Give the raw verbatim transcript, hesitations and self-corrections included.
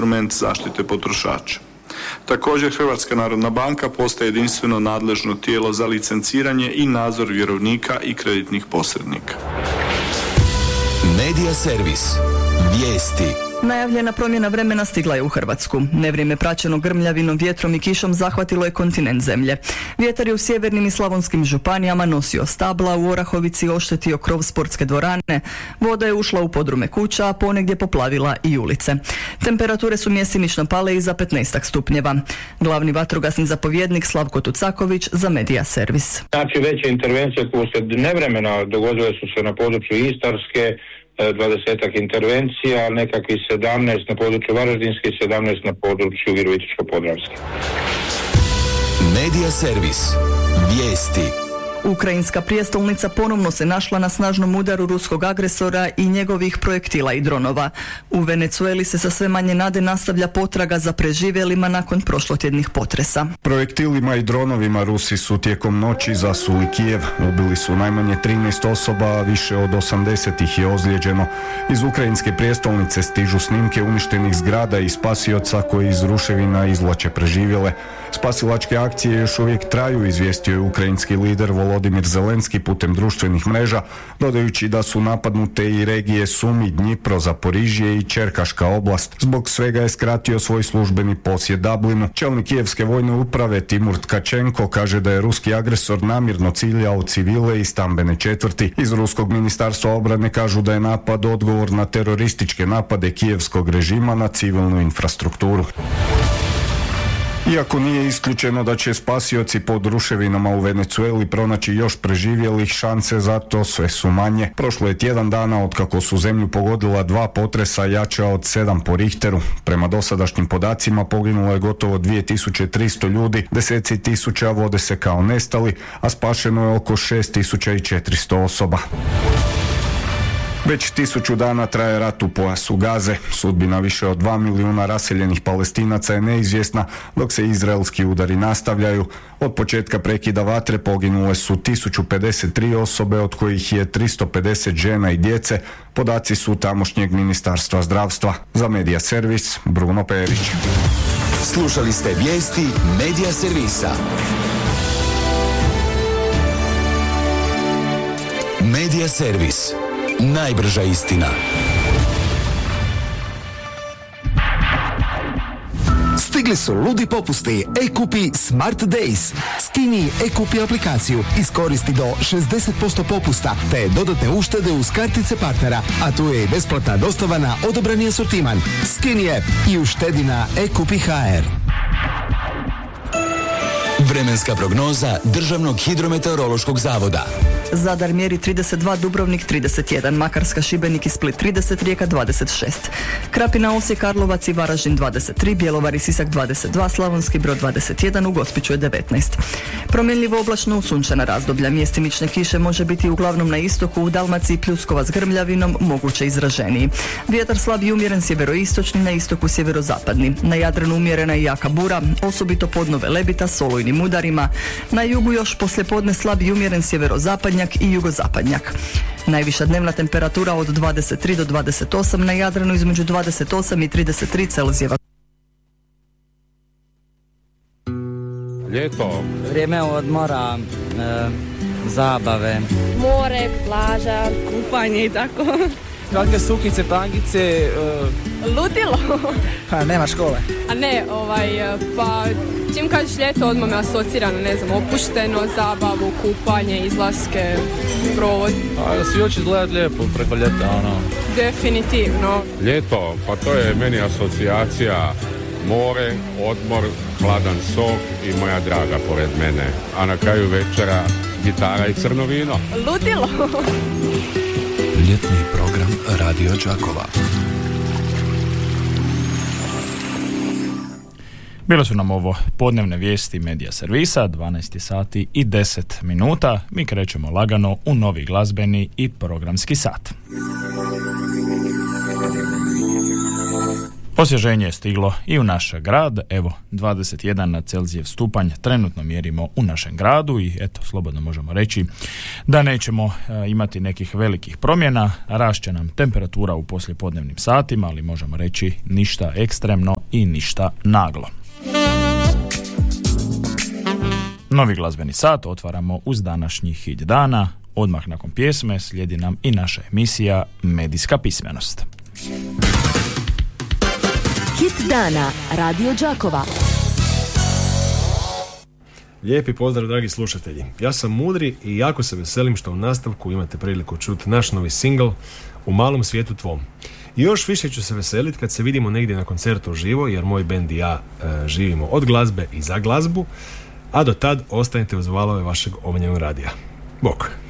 instrument zaštite potrošača. Također, Hrvatska narodna banka postaje jedinstveno nadležno tijelo za licenciranje i nadzor vjerovnika i kreditnih posrednika. Medija servis. Vijesti. Najavljena promjena vremena stigla je u Hrvatsku. Nevrijeme praćeno grmljavinom, vjetrom i kišom zahvatilo je kontinent zemlje. Vjetar je u sjevernim i slavonskim županijama nosio stabla, u Orahovici oštetio krov sportske dvorane, voda je ušla u podrume kuća, a ponegdje poplavila i ulice. Temperature su mjesimično pale i za petnaest stupnjeva. Glavni vatrogasni zapovjednik Slavko Tucaković za Medija servis. Znači, veće intervencije koje se nevremena dogodile su se na području Istarske, dvadesetak intervencija, nekakvih sedamnaest na području Varaždinske i sedamnaest na području Virovitičko-podravske. Medija servis. Vijesti. Ukrajinska prijestolnica ponovno se našla na snažnom udaru ruskog agresora i njegovih projektila i dronova. U Venezueli se sa sve manje nade nastavlja potraga za preživjelima nakon prošlotjednih potresa. Projektilima i dronovima Rusi su tijekom noći zasuli Kijev. Ubili su najmanje trinaest osoba, a više od osamdeset ih je ozlijeđeno. Iz ukrajinske prijestolnice stižu snimke uništenih zgrada i spasioca koji iz ruševina izvlače preživjele. Spasilačke akcije još uvijek traju, izvijestio je ukrajinski lider Volodimir Zelenski putem društvenih mreža, dodajući da su napadnute i regije Sumi, Dnjipro, Zaporižje i Čerkaška oblast. Zbog svega je skratio svoj službeni posjet Dublinu. Čelnik kijevske vojne uprave Timur Tkačenko kaže da je ruski agresor namjerno ciljao civile i stambene četvrti. Iz ruskog ministarstva obrane kažu da je napad odgovor na terorističke napade kijevskog režima na civilnu infrastrukturu. Iako nije isključeno da će spasioci pod ruševinama u Venezueli pronaći još preživjelih, šanse za to sve su manje. Prošlo je tjedan dana otkako su zemlju pogodila dva potresa jača od sedam po Richteru. Prema dosadašnjim podacima poginulo je gotovo dvije tisuće tristo ljudi, deseci tisuća vode se kao nestali, a spašeno je oko šest tisuća četiristo osoba. Već tisuću dana traje rat u pojasu Gaze. Sudbina više od dva milijuna raseljenih Palestinaca je neizvjesna, dok se izraelski udari nastavljaju. Od početka prekida vatre poginule su tisuću pedeset tri osobe, od kojih je tristo pedeset žena i djece. Podaci su tamošnjeg ministarstva zdravstva. Za Medija servis, Bruno Perić. Slušali ste vijesti Medija servisa. Medija servis. Najbrža istina. Stigli su ludi popusti. E-kupi Smart Days. Skini e-kupi aplikaciju, iskoristi do šezdeset posto popusta te dodatne uštede uz kartice partnera, a tu je i besplatna dostava na odabrani asortiman. Skini app i uštedi na e-kupi ha er. Vremenska prognoza Državnog hidrometeorološkog zavoda. Zadar mjeri trideset dva, Dubrovnik trideset jedan, Makarska, Šibenik i Split trideset, Rijeka dvadeset šest. Krapina, Osijek, Karlovac i Varaždin dvadeset tri, Bjelovar i Sisak dvadeset dva, Slavonski Brod dvadeset jedan, u Gospiću je devetnaest. Promjenljivo oblačno, sunčana razdoblja, mjestimične kiše može biti uglavnom na istoku, u Dalmaciji pljuskova s grmljavinom, moguće izraženiji. Vjetar slab i umjeren sjeveroistočni, na istoku sjeverozapadni. Na Jadranu umjerena i jaka bura, osobito podno Velebita s olujnim udarima. Na jugu još poslijepodne slab i umjeren sjeverozapadnjak i jugozapadnjak. Najviša dnevna temperatura od dvadeset tri do dvadeset osam, na Jadranu između dvadeset osam i trideset tri Celzijeva. Ljeto. Vrijeme odmora, e, zabave. More, plaža, kupanje i tako. Kratke sukice, tangice. Uh... Ludilo. Pa nema škole. A ne, ovaj, pa čim kažeš ljeto odmah me asocira na, ne znam, opušteno, zabavu, kupanje, izlaske, provod. A da svi hoće izgledati lijepo preko ljeta, ono. Definitivno. Ljeto, pa to je meni asocijacija more, odmor, hladan sok i moja draga pored mene. A na kraju večera gitara i crno vino. Ludilo. Ljetni program Radio Đakova. Bile su nam ovo podnevne vijesti Medija servisa, dvanaest sati i deset minuta. Mi krećemo lagano u novi glazbeni i programski sat. Osvježenje je stiglo i u naš grad, evo dvadeset jedan Celzijev stupanj trenutno mjerimo u našem gradu i eto slobodno možemo reći da nećemo e, imati nekih velikih promjena, rašće nam temperatura u poslijepodnevnim satima, ali možemo reći ništa ekstremno i ništa naglo. Novi glazbeni sat otvaramo uz današnji hit dana, odmah nakon pjesme slijedi nam i naša emisija Medijska pismenost. Hit dana, Radio Đakova. Lijepi pozdrav, dragi slušatelji. Ja sam Mudri i jako se veselim što u nastavku imate priliku čuti naš novi singl U malom svijetu tvom. I još više ću se veseliti kad se vidimo negdje na koncertu uživo, jer moj bend i ja e, živimo od glazbe i za glazbu, a do tad ostanite uz valove vašeg omiljenog radija. Bok!